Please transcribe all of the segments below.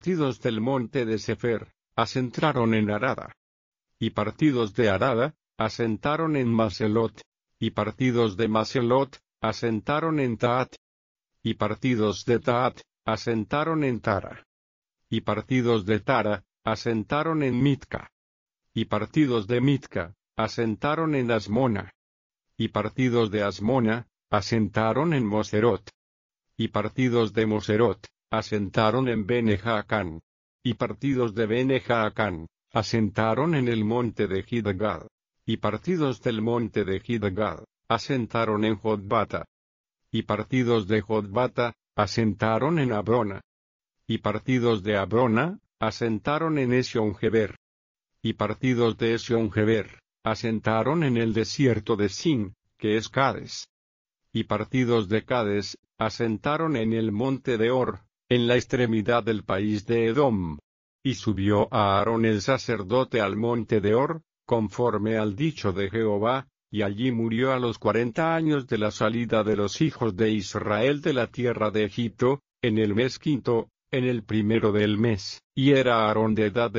partidos del monte de Sefer, asentaron en Arada. Y partidos de Arada, asentaron en Maselot. Y partidos de Maselot, asentaron en Taat. Y partidos de Taat, asentaron en Tara. Y partidos de Tara, asentaron en Mitca. Y partidos de Mitca, asentaron en Asmona. Y partidos de Asmona, asentaron en Moserot. Y partidos de Moserot, asentaron en Bene-Jaacán. Y partidos de Bene-Jaacán, asentaron en el monte de Gidgad. Y partidos del monte de Gidgad, asentaron en Jotbata. Y partidos de Jotbata, asentaron en Abrona. Y partidos de Abrona, asentaron en Esion-Geber. Y partidos de Esion-Geber, asentaron en el desierto de Sin, que es Cades. Y partidos de Cades, asentaron en el monte de Or, en la extremidad del país de Edom. Y subió a Aarón el sacerdote al monte de Or, conforme al dicho de Jehová, y allí murió a los 40 años de la salida de los hijos de Israel de la tierra de Egipto, en el mes quinto, en el primero del mes, y era Aarón de edad de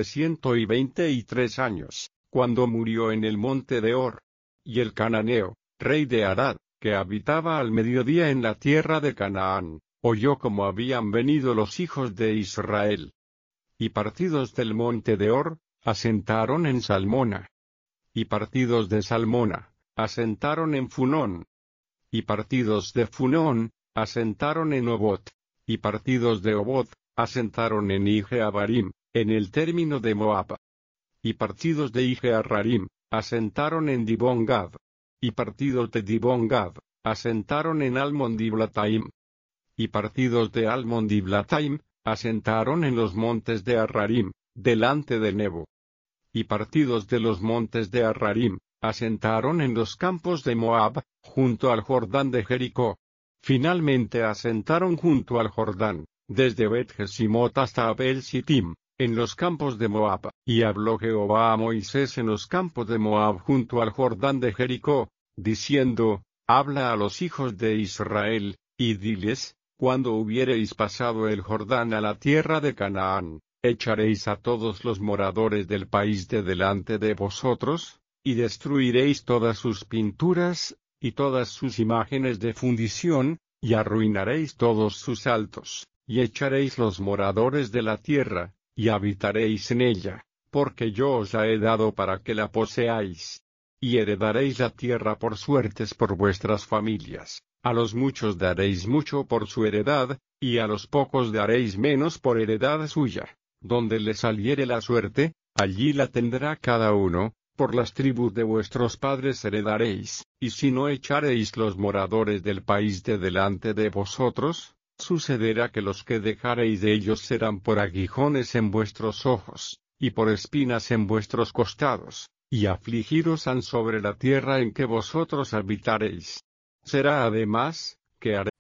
123 años, cuando murió en el monte de Or. Y el cananeo, rey de Arad, que habitaba al mediodía en la tierra de Canaán, oyó cómo habían venido los hijos de Israel. Y partidos del monte de Or, asentaron en Salmona. Y partidos de Salmona, asentaron en Funón. Y partidos de Funón, asentaron en Obot. Y partidos de Obot, asentaron en Ije-Abarim, en el término de Moab. Y partidos de Ije-Abarim, asentaron en Dibón-Gad. Y partidos de Dibón-Gad, asentaron en Almon-Diblataim. Y partidos de Almon-Diblataim, asentaron en los montes de Arrarim, delante de Nebo. Y partidos de los montes de Arrarim, asentaron en los campos de Moab, junto al Jordán de Jericó. Finalmente asentaron junto al Jordán, desde Bet-Jesimot hasta Abel-Sittim, en los campos de Moab. Y habló Jehová a Moisés en los campos de Moab junto al Jordán de Jericó, diciendo, habla a los hijos de Israel, y diles, cuando hubiereis pasado el Jordán a la tierra de Canaán, echaréis a todos los moradores del país de delante de vosotros, y destruiréis todas sus pinturas, y todas sus imágenes de fundición, y arruinaréis todos sus altos, y echaréis los moradores de la tierra, y habitaréis en ella, porque yo os la he dado para que la poseáis. Y heredaréis la tierra por suertes por vuestras familias, a los muchos daréis mucho por su heredad, y a los pocos daréis menos por heredad suya. Donde le saliere la suerte, allí la tendrá cada uno, por las tribus de vuestros padres heredaréis, y si no echaréis los moradores del país de delante de vosotros, sucederá que los que dejaréis de ellos serán por aguijones en vuestros ojos, y por espinas en vuestros costados, y afligiros han sobre la tierra en que vosotros habitaréis. Será además, que haré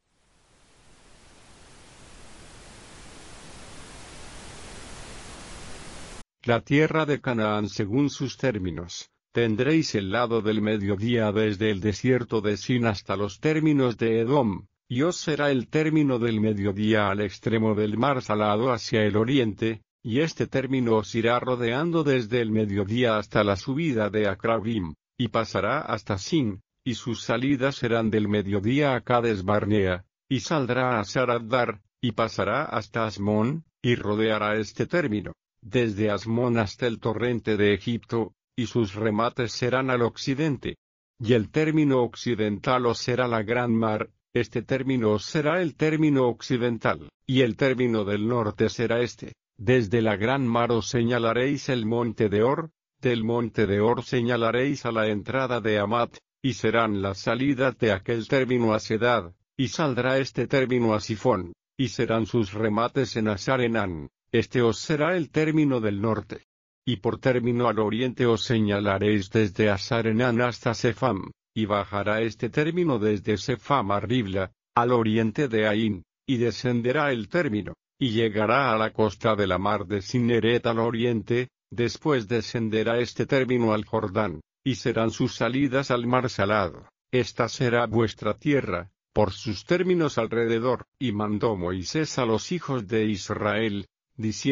la tierra de Canaán según sus términos. Tendréis el lado del mediodía desde el desierto de Sin hasta los términos de Edom, y os será el término del mediodía al extremo del mar Salado hacia el oriente, y este término os irá rodeando desde el mediodía hasta la subida de Acrabim, y pasará hasta Sin, y sus salidas serán del mediodía a Cades Barnea, y saldrá a Saradar, y pasará hasta Asmón, y rodeará este término, desde Asmón hasta el torrente de Egipto, y sus remates serán al occidente. Y el término occidental os será la gran mar, este término os será el término occidental, y el término del norte será este. Desde la gran mar os señalaréis el monte de Or, del monte de Or señalaréis a la entrada de Amat, y serán las salidas de aquel término a Sedad, y saldrá este término a Sifón, y serán sus remates en Asarenán, este os será el término del norte. Y por término al oriente os señalaréis desde Asarenán hasta Sefam, y bajará este término desde Sefam a Ribla, al oriente de Ain, y descenderá el término, y llegará a la costa de la mar de Cineret al oriente, después descenderá este término al Jordán, y serán sus salidas al mar Salado. Esta será vuestra tierra, por sus términos alrededor. Y mandó Moisés a los hijos de Israel, diciendo,